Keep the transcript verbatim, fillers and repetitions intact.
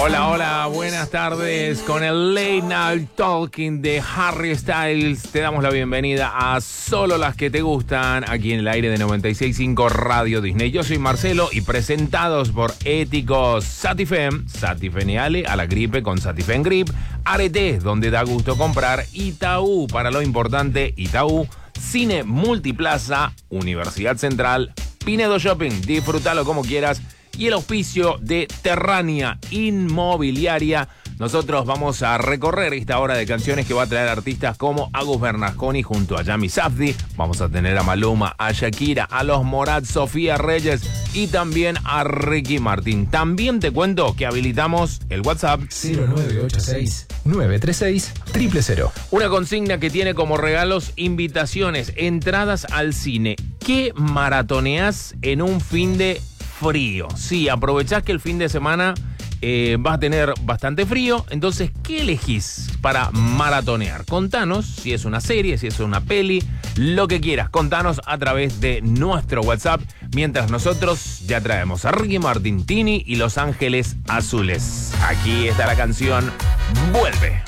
Hola, hola, buenas tardes. Con el Late Night Talking de Harry Styles te damos la bienvenida a Solo las que te gustan, aquí en el aire de noventa y seis punto cinco Radio Disney. Yo soy Marcelo y presentados por Éticos Satifem, Satifeniale a la gripe con Satifen Grip, Areté, donde da gusto comprar, Itaú, para lo importante, Itaú, Cine Multiplaza, Universidad Central, Pinedo Shopping, disfrútalo como quieras, y el auspicio de Terrania Inmobiliaria. Nosotros vamos a recorrer esta hora de canciones que va a traer artistas como Agus Bernasconi junto a Yami Safdie. Vamos a tener a Maluma, a Shakira, a Los Morat, Sofía Reyes y también a Ricky Martin. También te cuento que habilitamos el WhatsApp cero nueve ocho seis, nueve tres seis, cero cero cero. Una consigna que tiene como regalos invitaciones, entradas al cine. ¿Qué maratoneás en un fin de frío? Sí, aprovechás que el fin de semana eh, vas a tener bastante frío. Entonces, ¿qué elegís para maratonear? Contanos si es una serie, si es una peli, lo que quieras. Contanos a través de nuestro WhatsApp. Mientras nosotros ya traemos a Ricky Martin, Tini y Los Ángeles Azules. Aquí está la canción Vuelve.